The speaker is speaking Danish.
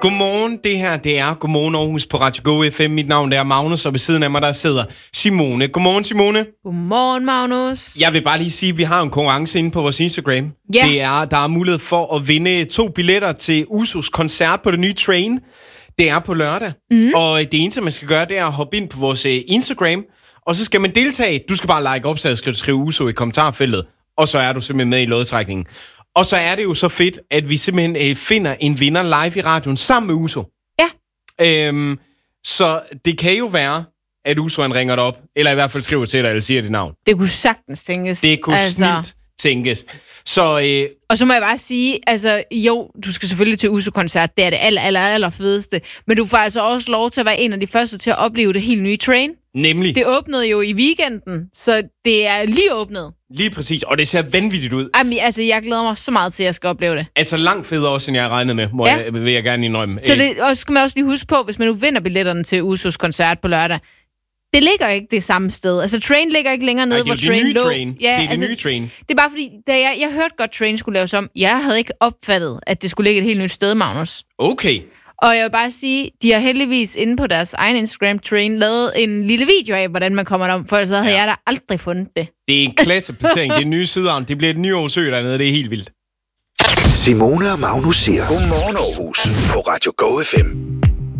Godmorgen, det her det er Godmorgen Aarhus på Radio Go FM. Mit navn er Magnus, og ved siden af mig der sidder Simone. Godmorgen, Simone. Godmorgen, Magnus. Jeg vil bare lige sige, at vi har en konkurrence inde på vores Instagram. Ja. Der er mulighed for at vinde 2 billetter til Usos koncert på det nye Train. Det er på lørdag, og det eneste, man skal gøre, det er at hoppe ind på vores Instagram, og så skal man deltage. Du skal bare like opslaget, skrive Uso i kommentarfeltet, og så er du simpelthen med i lodtrækningen. Og så er det jo så fedt, at vi simpelthen finder en vinder live i radioen sammen med Uso. Ja. Så det kan jo være, at Uso han ringer dig op, eller i hvert fald skriver til dig, eller siger dit navn. Det kunne sagtens tænkes. Det kunne snilt tænkes. Så, og så må jeg bare sige, altså jo, du skal selvfølgelig til Uso-koncert, det er det aller fedeste, men du får altså også lov til at være en af de første til at opleve det helt nye Train. Nemlig. Det åbnede jo i weekenden, så det er lige åbnet. Lige præcis, og det ser vanvittigt ud. Jamen, altså, jeg glæder mig så meget til, at jeg skal opleve det. Altså langt federe også, end jeg regnede med, vil jeg gerne indrømme. Så det skal man også lige huske på, hvis man nu vinder billetterne til Usos koncert på lørdag. Det ligger ikke det samme sted. Altså, Train ligger ikke længere nede, hvor Train lå. Train. Ja, det er det nye Train. Det er bare fordi, da jeg hørte godt, Train skulle laves om. Jeg havde ikke opfattet, at det skulle ligge et helt nyt sted, Magnus. Okay. Og jeg vil bare sige, de har heldigvis inde på deres egen Instagram Train lavet en lille video af, hvordan man kommer om, for ellers havde jeg da aldrig fundet det. Det er en klasseplacering. Det er nye Sydhavn. Det bliver et nye Aarhusø dernede. Det er helt vildt. Simone og Magnus siger Godmorgen Aarhus på Radio Go FM.